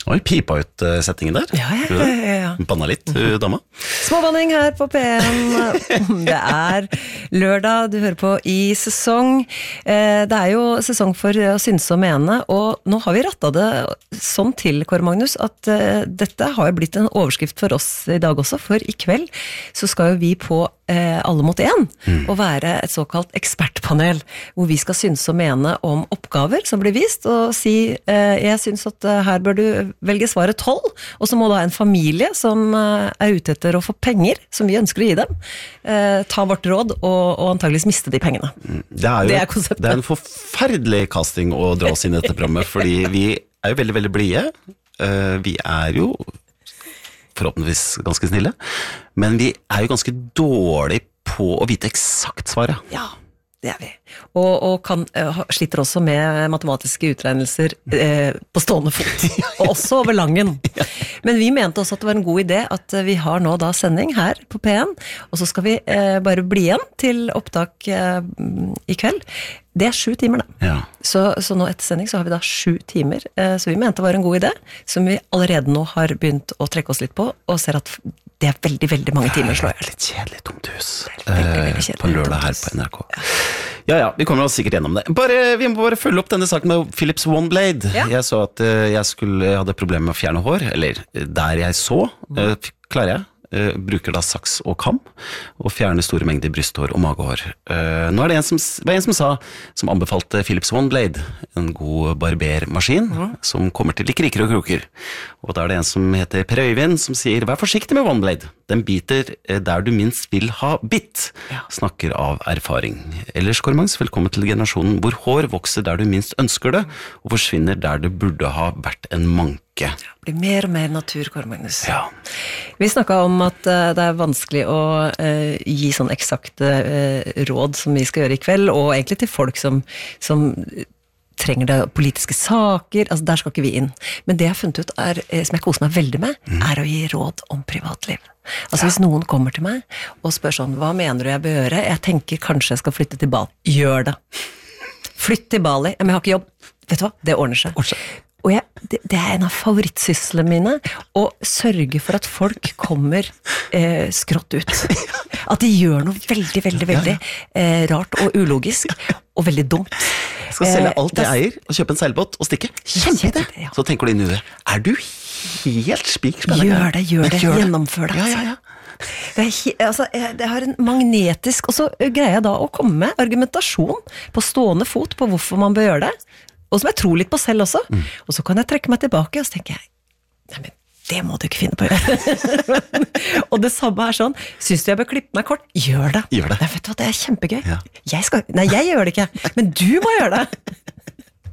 Oi, pipa ut settingen der. Ja. Banna litt, dama. Småbanning her på P1. Det lørdag, du hører på I sesong. Det jo sesong for å synse og mene, og nå har vi rattet det sånn til, Kåre Magnus, at dette har jo blitt en overskrift for oss I dag også, for I kveld så skal jo vi på Alle mot en, og være et såkalt ekspertpanel, hvor vi skal synse og mene om oppgaver som blir vist, og si, jeg synes at her bør du velge svaret 12, og så må da en familie som ute etter å få penger, som vi ønsker å gi dem, ta vårt råd, og antageligvis miste de pengene. Det konseptet. Det en forferdelig casting å dra oss inn I dette programmet, fordi vi jo veldig, veldig blige. Vi jo forhåpentligvis ganske snille, men vi jo ganske dårlige på å vite eksakt svaret. Ja, det vi. Og sliter også med matematiske utregnelser på stående fot, og også over langen. Men vi mente også at det var en god idé at vi har nå da sending her på P1, og så skal vi bare bli igjen til opptak I kveld. Det 7 timer da. Ja. Så nå etter sending så har vi da 7 timer, så vi mente det var en god idé, som vi allerede nå har begynt å trekke oss litt på, og ser at det veldig, veldig mange timer slår jeg. Litt kjedelig tomt hus kjedelig, på lørdag her på NRK. Ja, vi kommer oss sikkert gjennom det. Vi må bare følge opp denne saken med Philips OneBlade. Ja. Jeg så at jeg hadde problemer med å fjerne hår, eller der jeg så, klarer jeg. Bruker da saks og kam og fjerner store mengder brysthår og magehår. Nå det en som sa, som anbefalte Philips OneBlade, en god barbermaskin som kommer til de kriker og kroker. Og da det en som heter Per Øyvind som sier, vær forsiktig med OneBlade. Den biter der du minst vil ha bitt. Snakker av erfaring. Ellers, Kåre Magnus, velkommen til generasjonen hvor hår vokser der du minst ønsker det, og forsvinner der det burde ha vært en manke. Det blir mer og mer natur, Kåre Magnus. Ja. Vi snakket om at det vanskelig å gi sånn eksakte råd som vi skal gjøre I kveld, og egentlig til folk som trenger det politiske saker, altså der skal ikke vi inn. Men det jeg har funnet ut som jeg koser meg veldig med, å gi råd om privatliv. Altså hvis noen kommer til meg og spør sånn, hva mener du jeg bør gjøre? Jeg tenker kanskje jeg skal flytte til Bali. Gjør det. Flytt til Bali. Men jeg har ikke jobb. Vet du hva? Det ordner seg. Og det en av favorittsyslene mine, å sørge for at folk kommer skrått ut. At de gjør noe veldig, veldig, veldig rart og ulogisk, og veldig dumt. Jeg skal selge alt jeg eier, og kjøpe en seilbåt og stikke. Kjempeidé! Ja. Så tenker du inn I det. Du helt spikspennende? Gjør det. Gjennomfør det. Ja. Det har en magnetisk, og så greier jeg da å komme med argumentasjon på stående fot på hvorfor man bør gjøre det, og som jeg tror litt på selv også. Og så kan jeg trekke meg tilbake, og så tenker jeg, nei, men det må du ikke finne på å gjøre. Og det samme sånn, synes du jeg bør klippe meg kort? Gjør det. Nei, vet du hva, det kjempegøy. Ja. Jeg gjør det ikke, men du må gjøre det.